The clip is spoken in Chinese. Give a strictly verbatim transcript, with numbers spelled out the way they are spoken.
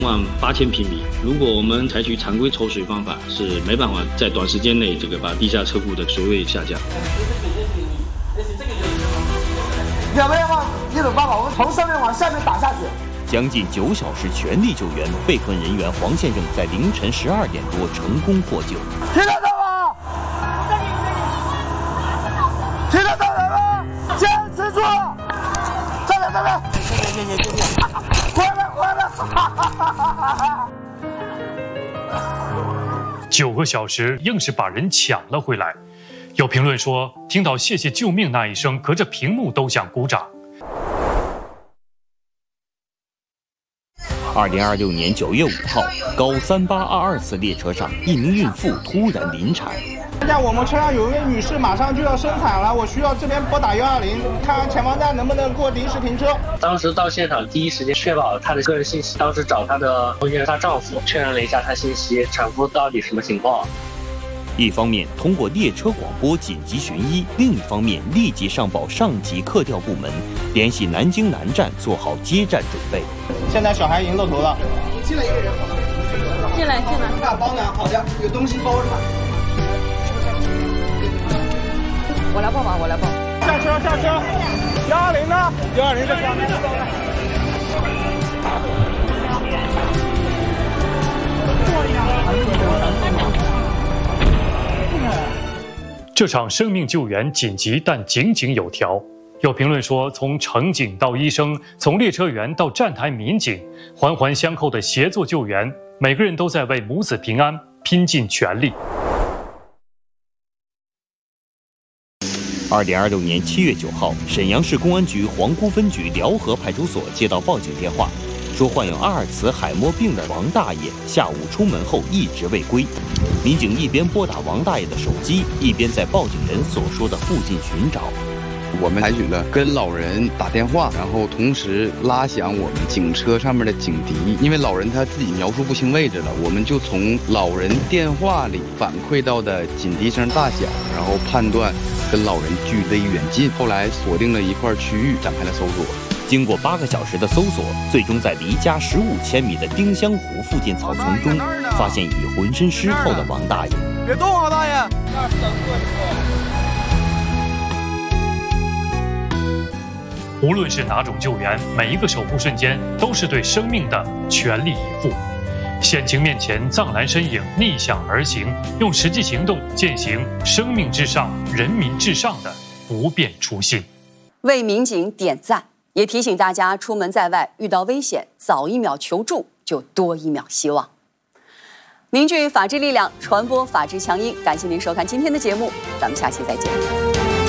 万八千平米。如果我们采取常规抽水方法，是没办法在短时间内这个把地下车库的水位下降。 有没有办一种办法，我们从上面往下面打下去？ 将近九小时全力救援，被困人员黄先生在凌晨十二点多成功获救。 听得到吗？听得到人吗？坚持住！再来再来！谢谢谢谢谢谢！回来回来！ 九个小时硬是把人抢了回来。有评论说，听到谢谢救命那一声，隔着屏幕都想鼓掌。 二零二六年九月五号，高三八二二次列车上，一名孕妇突然临产。 现在我们车上有一位女士马上就要生产了，我需要这边拨打幺二零，看看前方站能不能给我临时停车。 当时到现场，第一时间确保她的个人信息，当时找她的同学她丈夫确认了一下她信息，产妇到底什么情况。 一方面通过列车广播紧急寻医，另一方面立即上报上级客调部门，联系南京南站做好接站准备。 现在小孩已经露头了， 进来一个人， 进来进来。 大包呢？好的，有东西包着呢。 我来报吧，我来报。 下车下车，幺二零呢？幺二零在下面。 这场生命救援紧急但井井有条。有评论说，从乘警到医生，从列车员到站台民警，环环相扣的协作救援，每个人都在为母子平安拼尽全力。 二零二六年七月九号，沈阳市公安局皇姑分局辽河派出所接到报警电话，说患有阿尔茨海默病的王大爷下午出门后一直未归。民警一边拨打王大爷的手机，一边在报警人所说的附近寻找。 我们采取了跟老人打电话，然后同时拉响我们警车上面的警笛，因为老人他自己描述不清位置了，我们就从老人电话里反馈到的警笛声大小，然后判断跟老人距离远近，后来锁定了一块区域，展开了搜索。 经过八个小时的搜索，最终在离家十五千米的丁香湖附近草丛中，发现已浑身湿透的王大爷。 别动啊，大爷！那是等过无论是哪种救援，每一个守护瞬间都是对生命的全力以赴。险情面前，藏蓝身影逆向而行，用实际行动践行生命至上、人民至上的不变初心。 为民警点赞，也提醒大家出门在外遇到危险，早一秒求助就多一秒希望。凝聚法治力量，传播法治强音。感谢您收看今天的节目，咱们下期再见。